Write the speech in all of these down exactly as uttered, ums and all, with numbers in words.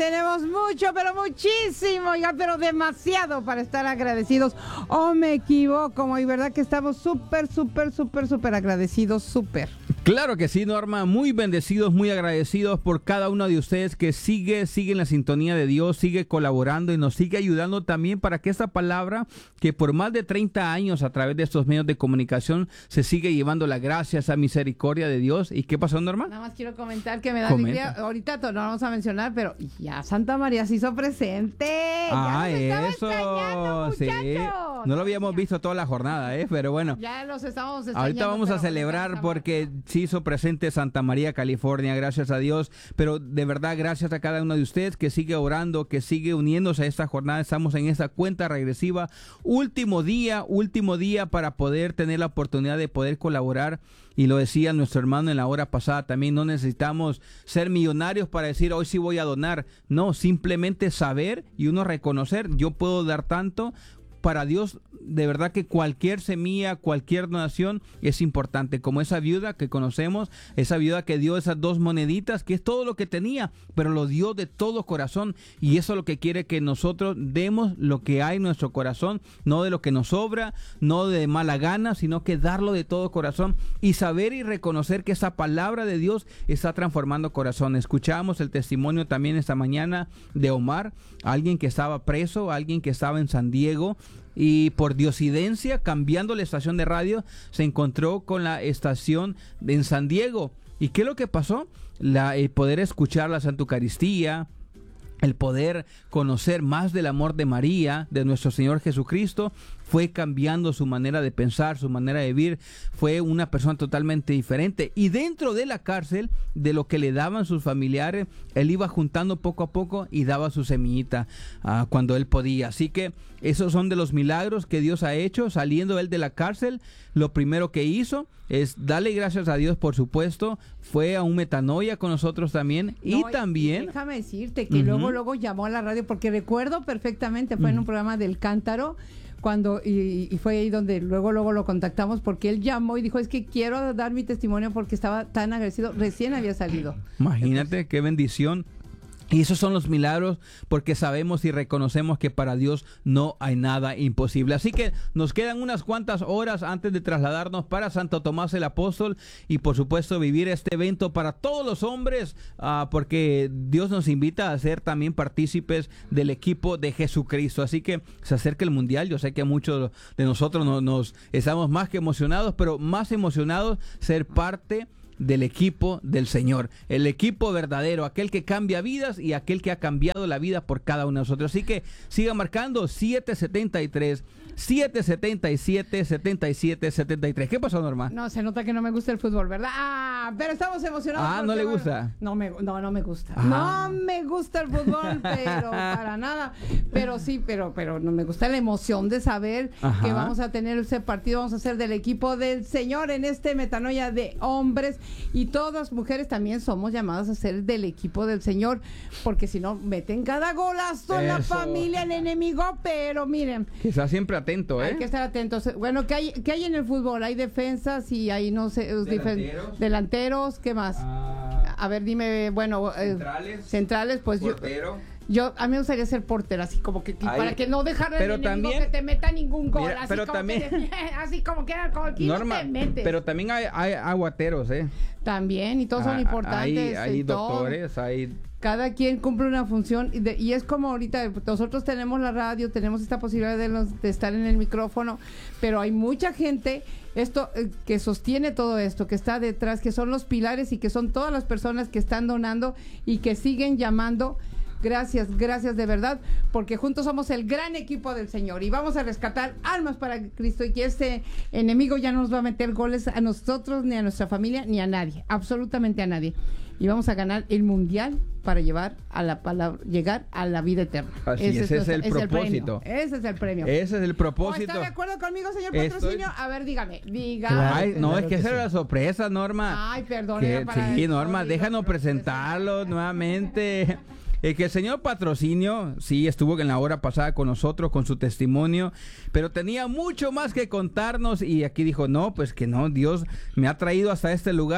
tenemos mucho, pero muchísimo, oiga, pero demasiado para estar agradecidos. ¿O me equivoco? Y verdad que estamos súper, súper, súper, súper agradecidos, súper. Claro que sí, Norma, muy bendecidos, muy agradecidos por cada uno de ustedes que sigue, sigue en la sintonía de Dios, sigue colaborando y nos sigue ayudando también para que esta palabra, que por más de treinta años a través de estos medios de comunicación se sigue llevando la gracia, esa misericordia de Dios. ¿Y qué pasó, Norma? Nada más quiero comentar que me da Comenta. alegría, ahorita no lo vamos a mencionar, pero ya Santa María se hizo presente. Ah, ya nos eso, estaba sí. extrañando, No lo habíamos visto toda la jornada, ¿eh? Pero bueno. Ya los estamos extrañando. Ahorita vamos a celebrar porque se hizo presente Santa María, California, gracias a Dios, pero de verdad gracias a cada uno de ustedes que sigue orando, que sigue uniéndose a esta jornada. Estamos en esa cuenta regresiva, último día, último día para poder tener la oportunidad de poder colaborar. Y lo decía nuestro hermano en la hora pasada también, no necesitamos ser millonarios para decir hoy sí voy a donar. No, simplemente saber y uno reconocer, yo puedo dar tanto. Para Dios, de verdad que cualquier semilla, cualquier donación es importante, como esa viuda que conocemos, esa viuda que dio esas dos moneditas, que es todo lo que tenía, pero lo dio de todo corazón, y eso es lo que quiere que nosotros demos lo que hay en nuestro corazón, no de lo que nos sobra, no de mala gana, sino que darlo de todo corazón y saber y reconocer que esa palabra de Dios está transformando corazón. Escuchábamos el testimonio también esta mañana de Omar, alguien que estaba preso, alguien que estaba en San Diego, y por diosidencia, cambiando la estación de radio, se encontró con la estación en San Diego. ¿Y qué es lo que pasó? La, el poder escuchar la Santa Eucaristía, el poder conocer más del amor de María, de nuestro Señor Jesucristo, fue cambiando su manera de pensar, su manera de vivir. Fue una persona totalmente diferente. Y dentro de la cárcel, de lo que le daban sus familiares, él iba juntando poco a poco y daba su semillita uh, cuando él podía. Así que esos son de los milagros que Dios ha hecho. Saliendo él de la cárcel, lo primero que hizo es darle gracias a Dios, por supuesto. Fue a un metanoia con nosotros también. Y No, también... y déjame decirte que Uh-huh. luego, luego llamó a la radio, porque recuerdo perfectamente, fue Uh-huh. en un programa del Cántaro, cuando y, y fue ahí donde luego luego lo contactamos, porque él llamó y dijo, es que quiero dar mi testimonio porque estaba tan agradecido, recién había salido. Imagínate, Entonces, qué bendición. Y esos son los milagros, porque sabemos y reconocemos que para Dios no hay nada imposible. Así que nos quedan unas cuantas horas antes de trasladarnos para Santo Tomás el Apóstol y por supuesto vivir este evento para todos los hombres, uh, porque Dios nos invita a ser también partícipes del equipo de Jesucristo. Así que se acerca el Mundial. Yo sé que muchos de nosotros nos, nos estamos más que emocionados, pero más emocionados ser parte del equipo del Señor, el equipo verdadero, aquel que cambia vidas y aquel que ha cambiado la vida por cada uno de nosotros. Así que siga marcando siete setenta y tres, siete setenta y siete, setenta y siete, setenta y tres. ¿Qué pasó, Norma? no, se nota que no me gusta el fútbol, ¿verdad? Ah, pero estamos emocionados. Ah, porque, ¿no le bueno, gusta? No, me, no, no me gusta. Ah. No me gusta el fútbol, pero para nada. Pero sí, pero, pero no me gusta la emoción de saber Ajá. que vamos a tener ese partido, vamos a ser del equipo del Señor en este metanoia de hombres, y todas mujeres también somos llamadas a ser del equipo del Señor, porque si no, meten cada golazo en la Eso. familia, el enemigo, pero miren, Que está siempre atento, ¿eh? hay que estar atentos. Bueno, ¿qué hay, qué hay en el fútbol? Hay defensas y hay, no sé, difer- Delanteros. delanteros, ¿qué más? Ah, A ver, dime, bueno, eh, centrales, centrales, pues yo, portero. yo, a mí me gustaría ser portera, así como que, que Ahí. para que no dejar al Pero enemigo también- que te meta ningún gol, Mira, así pero como también- que, así como que como aquí Norma, no te metes. pero también hay, hay aguateros, ¿eh? También, y todos son Ah, importantes. Hay, hay y todo. doctores, hay... Cada quien cumple una función y, de, y es como ahorita nosotros tenemos la radio, tenemos esta posibilidad de, los, de estar en el micrófono, pero hay mucha gente esto eh, que sostiene todo esto, que está detrás, que son los pilares y que son todas las personas que están donando y que siguen llamando. Gracias, gracias de verdad, porque juntos somos el gran equipo del Señor y vamos a rescatar almas para Cristo, y que este enemigo ya no nos va a meter goles a nosotros, ni a nuestra familia, ni a nadie, absolutamente a nadie. Y vamos a ganar el mundial para llevar a la palabra, llegar a la vida eterna. Así, ese es, nuestro- el propósito. premio, ese es el premio. Ese es el ¿O propósito. ¿Está de acuerdo conmigo, señor Estoy- patrocinio? A ver, dígame, dígame. Claro. Ay, no, Claro es que que esa sí. era la sorpresa, Norma. Ay, perdón. Que- era para sí, eso, Norma, y déjanos lo- presentarlo nuevamente. Eh, que el señor Patrocinio, sí, estuvo en la hora pasada con nosotros, con su testimonio, pero tenía mucho más que contarnos y aquí dijo, no, pues que no, Dios me ha traído hasta este lugar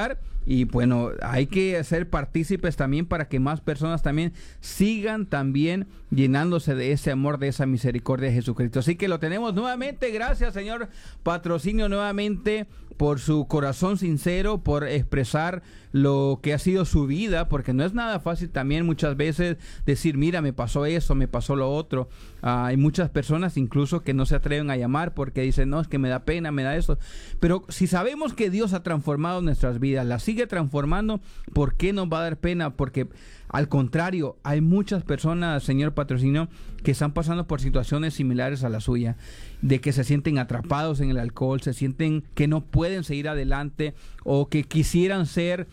Y bueno, hay que ser partícipes también para que más personas también sigan también llenándose de ese amor, de esa misericordia de Jesucristo. Así que lo tenemos nuevamente. Gracias, señor Patrocinio, nuevamente por su corazón sincero, por expresar lo que ha sido su vida, porque no es nada fácil también muchas veces decir, mira, me pasó eso, me pasó lo otro. Uh, hay muchas personas incluso que no se atreven a llamar porque dicen, no, es que me da pena, me da eso. Pero si sabemos que Dios ha transformado nuestras vidas, las sigue transformando, ¿por qué nos va a dar pena? Porque al contrario, hay muchas personas, señor Patrocinio, que están pasando por situaciones similares a la suya, de que se sienten atrapados en el alcohol, se sienten que no pueden seguir adelante o que quisieran ser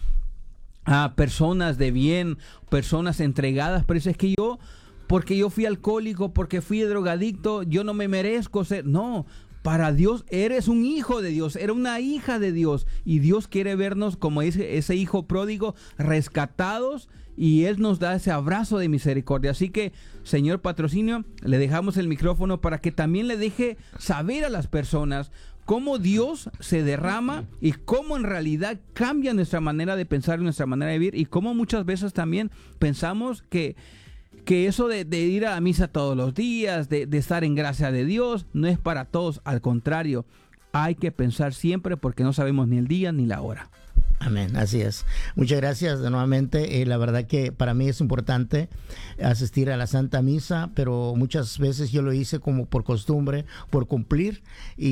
uh, personas de bien, personas entregadas, pero es que yo, porque yo fui alcohólico, porque fui drogadicto, yo no me merezco ser, no. Para Dios eres un hijo de Dios, eres una hija de Dios, y Dios quiere vernos como ese, ese hijo pródigo, rescatados, y Él nos da ese abrazo de misericordia. Así que, señor Patrocinio, le dejamos el micrófono para que también le deje saber a las personas cómo Dios se derrama y cómo en realidad cambia nuestra manera de pensar y nuestra manera de vivir, y cómo muchas veces también pensamos que que eso de, de ir a la misa todos los días, de, de estar en gracia de Dios, no es para todos. Al contrario, hay que pensar siempre porque no sabemos ni el día ni la hora. Amén, así es. Muchas gracias de nuevamente. Eh, la verdad que para mí es importante asistir a la Santa Misa, pero muchas veces yo lo hice como por costumbre, por cumplir,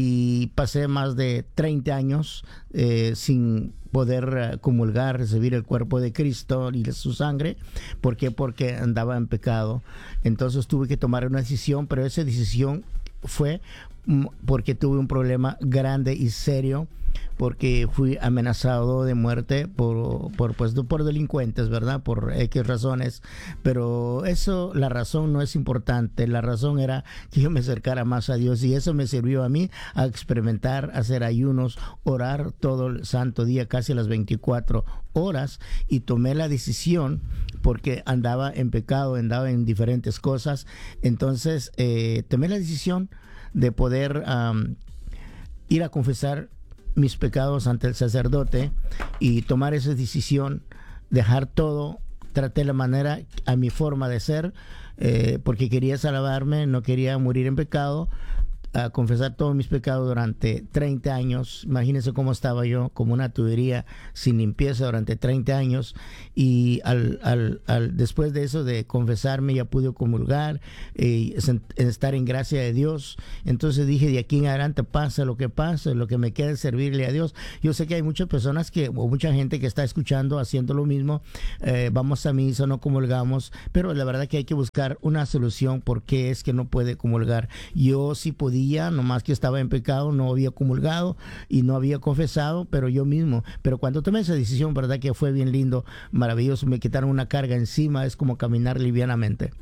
y pasé más de treinta años eh, sin poder uh, comulgar, recibir el cuerpo de Cristo y de su sangre. ¿Por qué? Porque andaba en pecado. Entonces tuve que tomar una decisión, pero esa decisión fue mm, porque tuve un problema grande y serio, porque fui amenazado de muerte por, por, pues, por delincuentes, ¿verdad? Por X razones. Pero eso, la razón no es importante. La razón era que yo me acercara más a Dios, y eso me sirvió a mí a experimentar, hacer ayunos, orar todo el santo día, casi las veinticuatro horas, y tomé la decisión porque andaba en pecado, andaba en diferentes cosas. Entonces, eh, tomé la decisión de poder um, ir a confesar mis pecados ante el sacerdote y tomar esa decisión, dejar todo. Traté la manera, a mi forma de ser, eh, porque quería salvarme, no quería morir en pecado, a confesar todos mis pecados durante treinta años. Imagínense cómo estaba yo, como una tubería sin limpieza durante treinta años, y al, al, al después de eso, de confesarme, ya pude comulgar y eh, estar en gracia de Dios. Entonces dije, de aquí en adelante, pasa lo que pase, lo que me queda es servirle a Dios. Yo sé que hay muchas personas que, o mucha gente que está escuchando, haciendo lo mismo. Eh, vamos a misa, no comulgamos, pero la verdad que hay que buscar una solución. ¿Por qué es que no puede comulgar? Yo sí podía, nomás que estaba en pecado, no había comulgado y no había confesado, pero yo mismo, pero cuando tomé esa decisión, verdad que fue bien lindo, maravilloso, me quitaron una carga encima, es como caminar livianamente.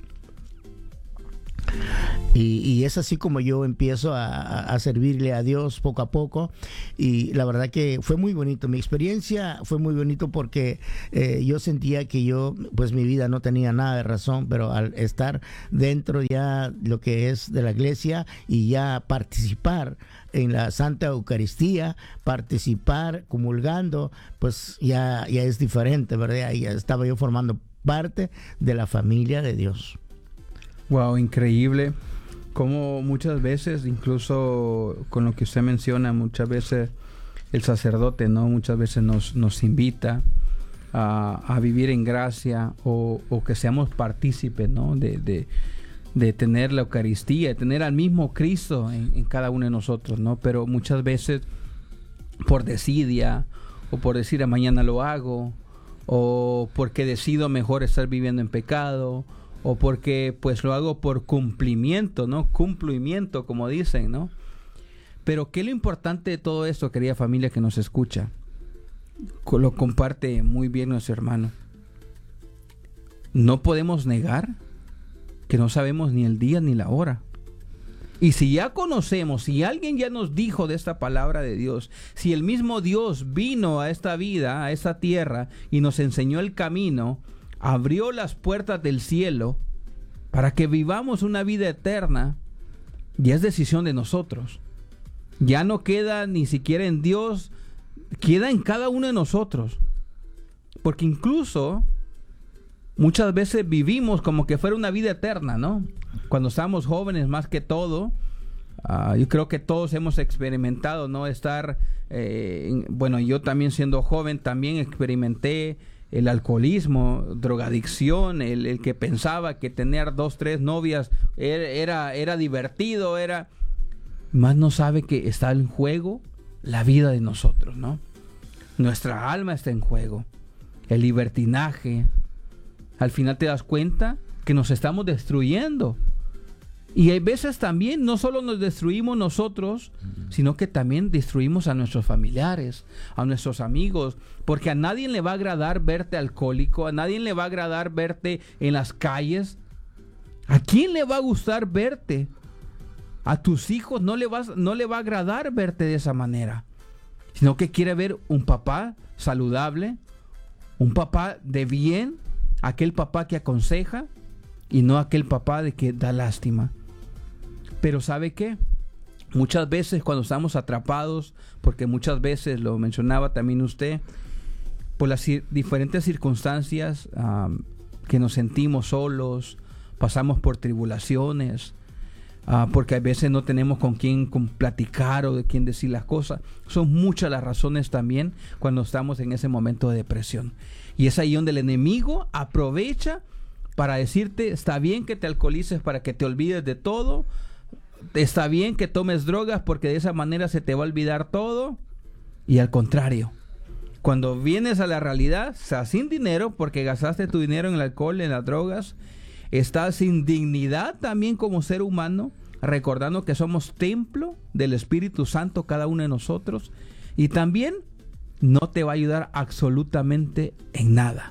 Y, y es así como yo empiezo a, a servirle a Dios poco a poco, y la verdad que fue muy bonito. Mi experiencia fue muy bonito porque eh, yo sentía que yo, pues mi vida no tenía nada de razón, pero al estar dentro ya lo que es de la iglesia y ya participar en la Santa Eucaristía, participar comulgando, pues ya, ya es diferente, ¿verdad? Ya estaba yo formando parte de la familia de Dios. Wow, increíble. Como muchas veces, incluso con lo que usted menciona, muchas veces el sacerdote, ¿no? Muchas veces nos, nos invita a, a vivir en gracia, o, o que seamos partícipes, ¿no? De, de, de tener la Eucaristía, de tener al mismo Cristo en, en cada uno de nosotros, ¿no? Pero muchas veces por desidia, o por decir, mañana lo hago, o porque decido mejor estar viviendo en pecado, o porque pues lo hago por cumplimiento, ¿no? Cumplimiento, como dicen, ¿no? Pero ¿qué es lo importante de todo esto, querida familia que nos escucha? Lo comparte muy bien nuestro hermano. No podemos negar que no sabemos ni el día ni la hora. Y si ya conocemos, si alguien ya nos dijo de esta palabra de Dios, si el mismo Dios vino a esta vida, a esta tierra, y nos enseñó el camino, abrió las puertas del cielo para que vivamos una vida eterna, ya es decisión de nosotros. Ya no queda ni siquiera en Dios, queda en cada uno de nosotros. Porque incluso muchas veces vivimos como que fuera una vida eterna, ¿no? Cuando estábamos jóvenes, más que todo, uh, yo creo que todos hemos experimentado, ¿no? Estar, eh, en, bueno, yo también siendo joven, también experimenté el alcoholismo, drogadicción, el, el que pensaba que tener dos, tres novias era, era, era divertido, era... Más no sabe que está en juego la vida de nosotros, ¿no? Nuestra alma está en juego. El libertinaje. Al final te das cuenta que nos estamos destruyendo. Y hay veces también no solo nos destruimos nosotros, sino que también destruimos a nuestros familiares, a nuestros amigos, porque a nadie le va a agradar verte alcohólico, a nadie le va a agradar verte en las calles. ¿A quién le va a gustar verte? A tus hijos no le vas, no le va a agradar verte de esa manera, sino que quiere ver un papá saludable, un papá de bien, aquel papá que aconseja y no aquel papá de que da lástima. Pero ¿sabe qué? Muchas veces cuando estamos atrapados, porque muchas veces, lo mencionaba también usted, por las cir- diferentes circunstancias um, que nos sentimos solos, pasamos por tribulaciones, uh, porque a veces no tenemos con quién con platicar o de quién decir las cosas. Son muchas las razones también cuando estamos en ese momento de depresión. Y es ahí donde el enemigo aprovecha para decirte, está bien que te alcoholices para que te olvides de todo, está bien que tomes drogas porque de esa manera se te va a olvidar todo. Y al contrario, cuando vienes a la realidad, estás sin dinero porque gastaste tu dinero en el alcohol, en las drogas, estás sin dignidad también como ser humano, recordando que somos templo del Espíritu Santo cada uno de nosotros, y también no te va a ayudar absolutamente en nada.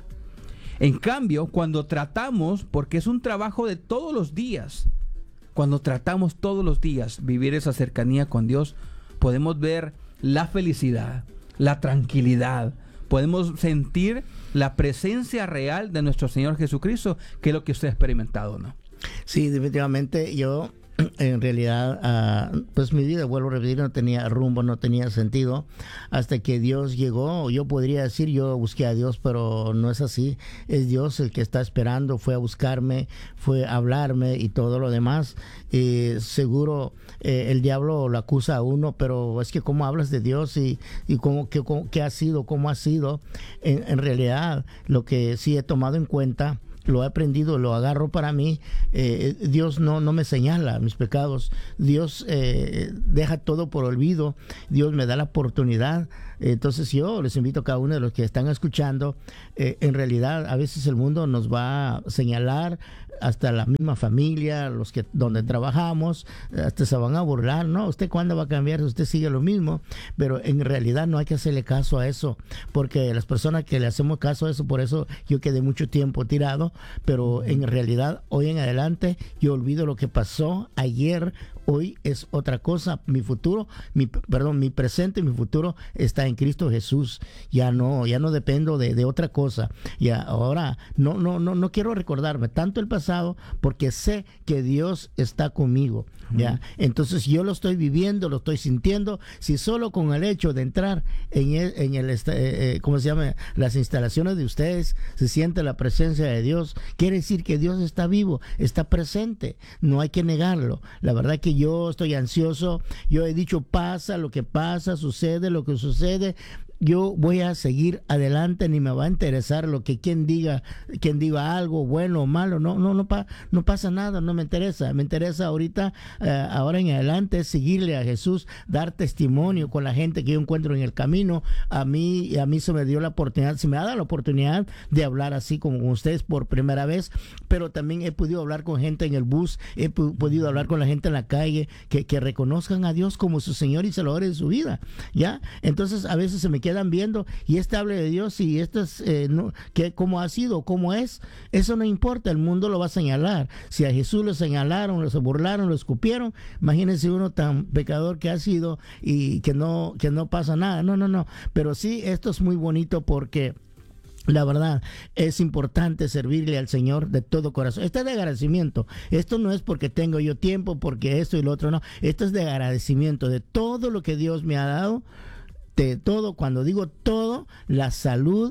En cambio, cuando tratamos, porque es un trabajo de todos los días, cuando tratamos todos los días vivir esa cercanía con Dios, podemos ver la felicidad, la tranquilidad, podemos sentir la presencia real de nuestro Señor Jesucristo, que es lo que usted ha experimentado, ¿no? Sí, definitivamente yo... En realidad, uh, pues mi vida, vuelvo a repetir, no tenía rumbo, no tenía sentido, hasta que Dios llegó. Yo podría decir, yo busqué a Dios, pero no es así. Es Dios el que está esperando, fue a buscarme, fue a hablarme y todo lo demás. Eh, seguro eh, el diablo lo acusa a uno, pero es que cómo hablas de Dios y, y cómo, qué, cómo, qué ha sido, cómo ha sido. En, en realidad, lo que sí he tomado en cuenta, lo he aprendido, lo agarro para mí. Eh, Dios no, no me señala mis pecados. Dios eh, deja todo por olvido. Dios me da la oportunidad. Entonces yo les invito a cada uno de los que están escuchando, eh, en realidad a veces el mundo nos va a señalar, hasta la misma familia, los que donde trabajamos, hasta se van a burlar. No, ¿usted cuándo va a cambiar? Usted sigue lo mismo. Pero en realidad no hay que hacerle caso a eso, porque las personas que le hacemos caso a eso, por eso yo quedé mucho tiempo tirado. Pero en realidad hoy en adelante yo olvido lo que pasó ayer. Hoy es otra cosa. Mi futuro, mi perdón, mi presente y mi futuro está en Cristo Jesús. Ya no, ya no dependo de, de otra cosa. Ya ahora no, no, no, no quiero recordarme tanto el pasado, porque sé que Dios está conmigo. Ya, uh-huh. Entonces yo lo estoy viviendo, lo estoy sintiendo. Si solo con el hecho de entrar en el, en el eh, eh, ¿cómo se llama? Las instalaciones de ustedes, se siente la presencia de Dios. Quiere decir que Dios está vivo, está presente. No hay que negarlo. La verdad que yo estoy ansioso. Yo he dicho, pasa lo que pasa, sucede lo que sucede. Yo voy a seguir adelante, ni me va a interesar lo que quien diga, quien diga algo bueno o malo. No, no, no, pa, no pasa nada, no me interesa. Me interesa ahorita, eh, ahora en adelante, seguirle a Jesús, dar testimonio con la gente que yo encuentro en el camino. A mí, a mí se me dio la oportunidad, se me ha dado la oportunidad de hablar así como con ustedes por primera vez, pero también he podido hablar con gente en el bus, he p- podido hablar con la gente en la calle, que, que reconozcan a Dios como su Señor y Salvador de su vida, ¿ya? Entonces a veces se me quedan viendo y este hable de Dios y esto es eh, no, que cómo ha sido, cómo es, eso no importa, el mundo lo va a señalar. Si a Jesús lo señalaron, lo burlaron, lo escupieron, imagínense uno tan pecador que ha sido y que no, que no pasa nada. No, no, no, pero sí, esto es muy bonito porque la verdad, es importante servirle al Señor de todo corazón. Esto es de agradecimiento. Esto no es porque tengo yo tiempo, porque esto y lo otro, no. Esto es de agradecimiento de todo lo que Dios me ha dado, de todo. Cuando digo todo, la salud,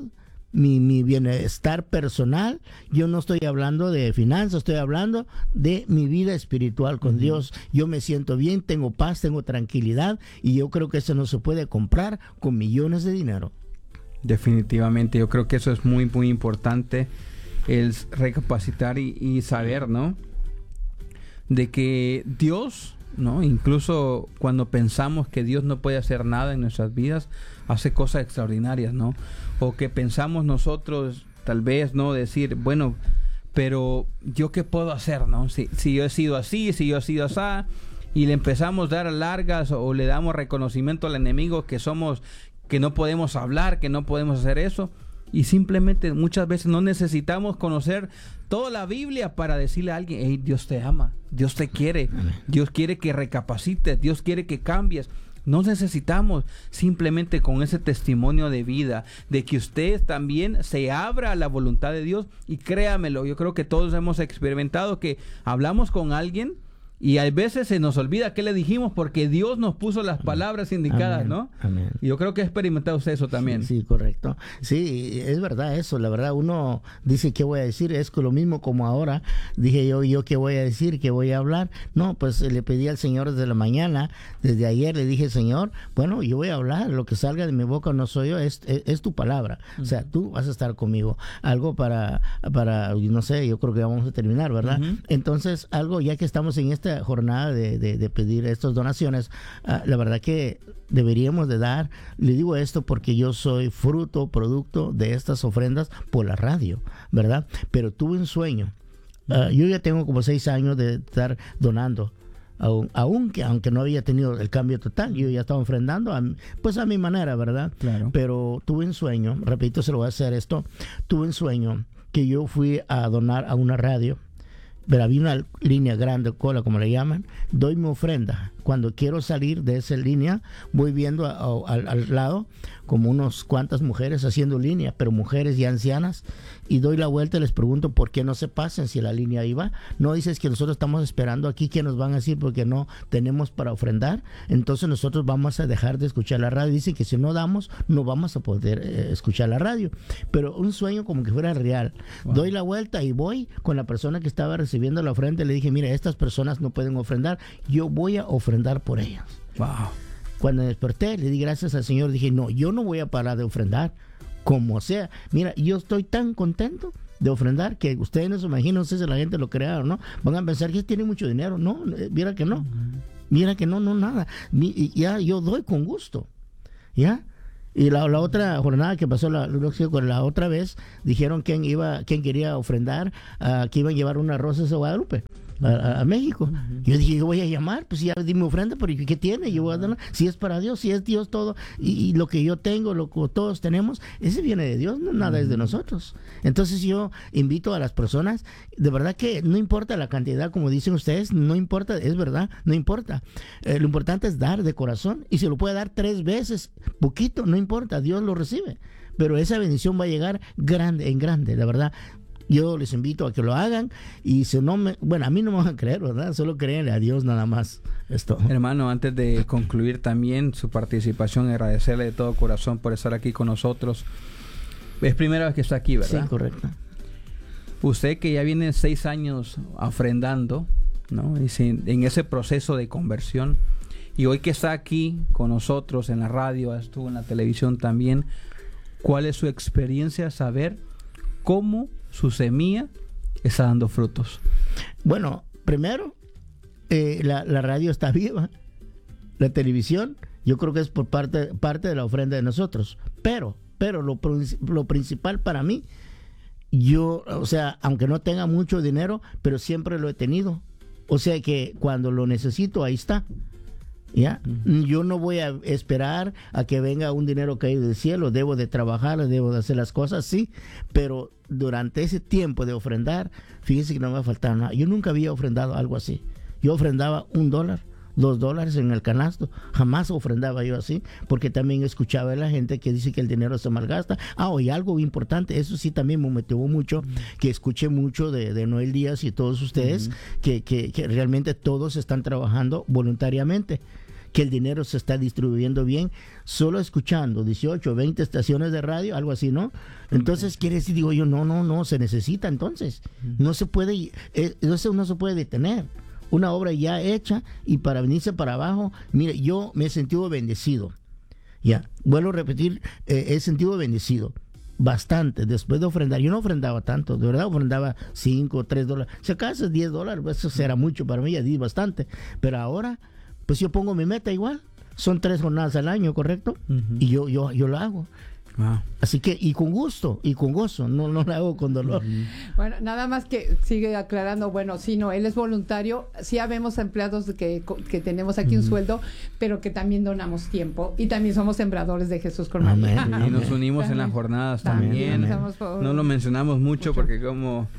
mi, mi bienestar personal. Yo no estoy hablando de finanzas, estoy hablando de mi vida espiritual con uh-huh. Dios. Yo me siento bien, tengo paz, tengo tranquilidad, y yo creo que eso no se puede comprar con millones de dinero. Definitivamente, yo creo que eso es muy, muy importante, el recapacitar y, y saber, ¿no? De que Dios, ¿no? Incluso cuando pensamos que Dios no puede hacer nada en nuestras vidas, hace cosas extraordinarias, ¿no? O que pensamos nosotros, tal vez, ¿no? Decir, bueno, pero ¿yo qué puedo hacer, no? Si, si yo he sido así, si yo he sido así, y le empezamos a dar largas o le damos reconocimiento al enemigo que somos, que no podemos hablar, que no podemos hacer eso. Y simplemente muchas veces no necesitamos conocer toda la Biblia para decirle a alguien, hey, Dios te ama, Dios te quiere, Dios quiere que recapacites, Dios quiere que cambies. No necesitamos, simplemente con ese testimonio de vida, de que usted también se abra a la voluntad de Dios. Y créamelo, yo creo que todos hemos experimentado que hablamos con alguien y a veces se nos olvida qué le dijimos porque Dios nos puso las palabras indicadas, Amén. ¿no? Amén. Y yo creo que ha experimentado usted eso también. Sí, sí, correcto. Sí, es verdad eso. La verdad, uno dice, ¿qué voy a decir? Es lo mismo como ahora. Dije yo, ¿yo qué voy a decir? ¿Qué voy a hablar? No, pues le pedí al Señor desde la mañana, desde ayer le dije, Señor, bueno, yo voy a hablar. Lo que salga de mi boca no soy yo, es, es, es tu palabra. Uh-huh. O sea, tú vas a estar conmigo. Algo para, para, no sé, yo creo que vamos a terminar, ¿verdad? Uh-huh. Entonces, algo, ya que estamos en esta jornada de, de, de pedir estas donaciones, uh, la verdad que deberíamos de dar, le digo esto porque yo soy fruto, producto de estas ofrendas por la radio, ¿verdad? Pero tuve un sueño, uh, yo ya tengo como seis años de estar donando, aun, aunque, aunque no había tenido el cambio total, yo ya estaba ofrendando a, pues a mi manera, ¿verdad? Claro. Pero tuve un sueño, repito, se lo voy a hacer esto, tuve un sueño que yo fui a donar a una radio, pero había una línea grande, cola como le llaman, doy mi ofrenda. Cuando quiero salir de esa línea, voy viendo a, a, al, al lado como unos cuantas mujeres haciendo línea, pero mujeres ya ancianas, y doy la vuelta y les pregunto por qué no se pasen si la línea iba. No dices que nosotros estamos esperando aquí, que nos van a decir porque no tenemos para ofrendar, entonces nosotros vamos a dejar de escuchar la radio. Dicen que si no damos, no vamos a poder eh, escuchar la radio. Pero un sueño como que fuera real. Wow. Doy la vuelta y voy con la persona que estaba recibiendo la ofrenda, le dije, mira, estas personas no pueden ofrendar, yo voy a ofrendar por ellas. Wow. Cuando desperté, le di gracias al Señor, dije, no, yo no voy a parar de ofrendar, como sea. Mira, yo estoy tan contento de ofrendar que ustedes no se imaginan, no sé si la gente lo crea o no, van a pensar que tiene mucho dinero. No, mira que no, mira que no, no, nada. Ya yo doy con gusto, ¿ya? Y la, la otra jornada que pasó la, la otra vez, dijeron quién iba, quién quería ofrendar, uh, que iban a llevar unas rosas a Guadalupe, a, a, a México. Uh-huh. Yo dije, yo voy a llamar, pues ya di mi ofrenda, pero ¿qué tiene? Yo voy a dar, si es para Dios, si es Dios todo, y, y lo que yo tengo, lo que todos tenemos, ese viene de Dios, no nada uh-huh. es de nosotros. Entonces yo invito a las personas, de verdad que no importa la cantidad, como dicen ustedes, no importa, es verdad, no importa. Eh, lo importante es dar de corazón, y se lo puede dar tres veces, poquito, no importa. importa, Dios lo recibe, pero esa bendición va a llegar grande, en grande, la verdad. Yo les invito a que lo hagan, y si no me, bueno, a mí no me van a creer, ¿verdad? Solo créanle a Dios nada más. Esto. Hermano, antes de concluir también su participación, agradecerle de todo corazón por estar aquí con nosotros. Es primera vez que está aquí, ¿verdad? Sí, correcto. Usted que ya viene seis años ofrendando, ¿no? Y sin, en ese proceso de conversión, y hoy que está aquí con nosotros en la radio, estuvo en la televisión también, ¿cuál es su experiencia saber cómo su semilla está dando frutos? Bueno, primero, eh, la, la radio está viva, la televisión, yo creo que es por parte, parte de la ofrenda de nosotros, pero, pero lo, lo principal para mí, yo, o sea, aunque no tenga mucho dinero, pero siempre lo he tenido, o sea que cuando lo necesito, ahí está. ¿Ya? Uh-huh. Yo no voy a esperar a que venga un dinero caído del cielo, debo de trabajar, debo de hacer las cosas, sí, pero durante ese tiempo de ofrendar, fíjense que no me va a faltar nada. Yo nunca había ofrendado algo así. Yo ofrendaba un dólar, dos dólares en el canasto, jamás ofrendaba yo así, porque también escuchaba a la gente que dice que el dinero se malgasta. Ah, y algo importante, eso sí también me motivó mucho, uh-huh. que escuché mucho de, de Noel Díaz y todos ustedes, uh-huh. que, que, que realmente todos están trabajando voluntariamente. que el dinero se está distribuyendo bien, solo escuchando dieciocho, veinte estaciones de radio, algo así, ¿no? Entonces quiere decir, digo yo, no, no, no, se necesita entonces. No se puede, eh, eso no se puede detener. Una obra ya hecha y para venirse para abajo, mire, yo me he sentido bendecido. Ya, vuelvo a repetir, eh, he sentido bendecido. Bastante, después de ofrendar, yo no ofrendaba tanto, de verdad ofrendaba cinco, tres dólares, si acaso diez dólares, pues eso será mucho para mí, ya di bastante, pero ahora, pues yo pongo mi meta igual, son tres jornadas al año, ¿correcto? Uh-huh. Y yo, yo, yo lo hago. Wow. Así que, y con gusto, y con gozo, no, no lo hago con dolor. Uh-huh. Bueno, nada más que sigue aclarando, bueno, sí, no, él es voluntario, sí habemos empleados que, que tenemos aquí uh-huh. un sueldo, pero que también donamos tiempo, y también somos sembradores de Jesús con María. Amén. Y nos unimos también en las jornadas también. también. Por, no lo mencionamos mucho, mucho porque como...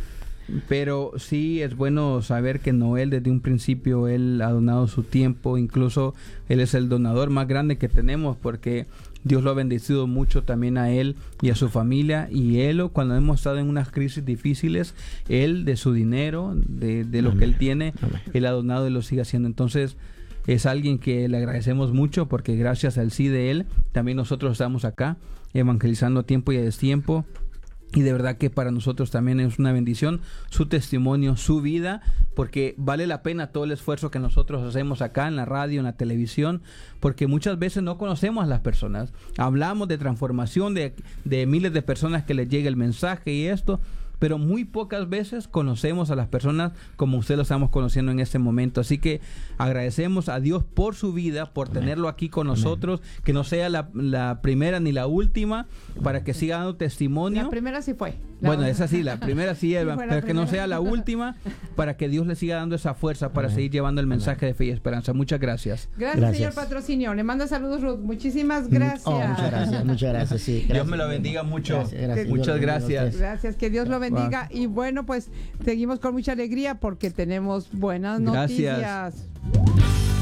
Pero sí es bueno saber que Noel desde un principio él ha donado su tiempo, incluso él es el donador más grande que tenemos porque Dios lo ha bendecido mucho también a él y a su familia, y él cuando hemos estado en unas crisis difíciles, él de su dinero, de, de lo Amén. Que él tiene, Amén. Él ha donado y lo sigue haciendo. Entonces es alguien que le agradecemos mucho porque gracias al sí de él, también nosotros estamos acá evangelizando a tiempo y a destiempo. Y de verdad que para nosotros también es una bendición su testimonio, su vida, porque vale la pena todo el esfuerzo que nosotros hacemos acá en la radio, en la televisión, porque muchas veces no conocemos a las personas. Hablamos de transformación, de, de miles de personas que les llega el mensaje y esto, pero muy pocas veces conocemos a las personas como usted lo estamos conociendo en este momento. Así que agradecemos a Dios por su vida, por Amén. Tenerlo aquí con Amén. Nosotros, que no sea la, la primera ni la última, para que siga dando testimonio. La primera sí fue. Bueno, esa sí, la primera sí, sí pero que no sea la última, para que Dios le siga dando esa fuerza para Amén. Seguir llevando el mensaje Amén. De fe y esperanza. Muchas gracias. Gracias, gracias. Señor patrocinio. Le mando saludos, Ruth. Muchísimas gracias. Oh, muchas gracias, muchas gracias. Sí, gracias. Dios me lo bendiga mucho. Gracias, gracias. Muchas gracias. Gracias, que Dios lo bendiga. Wow. Y bueno, pues seguimos con mucha alegría porque tenemos buenas gracias. Noticias.